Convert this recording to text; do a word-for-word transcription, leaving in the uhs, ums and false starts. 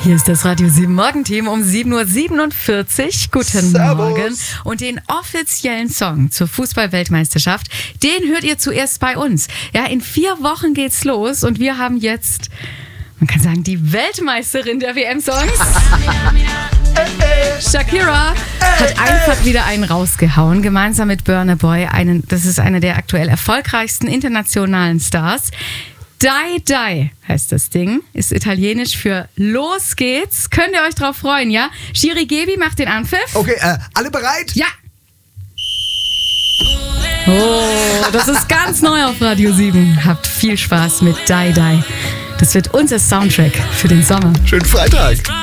Hier ist das Radio sieben Morgenteam um sieben Uhr siebenundvierzig. Guten Servus. Morgen. Und den offiziellen Song zur Fußball-Weltmeisterschaft, den hört ihr zuerst bei uns. Ja, in vier Wochen geht's los und wir haben jetzt, man kann sagen, die Weltmeisterin der W M-Songs. Shakira hat einfach wieder einen rausgehauen, gemeinsam mit Burna Boy. Einen, das ist einer der aktuell erfolgreichsten internationalen Stars. Die Die heißt das Ding, ist italienisch für Los geht's. Könnt ihr euch drauf freuen, ja? Shiri Gebi macht den Anpfiff. Okay, äh, alle bereit? Ja. Oh, das ist ganz neu auf Radio sieben. Habt viel Spaß mit Die Die. Das wird unser Soundtrack für den Sommer. Schönen Freitag.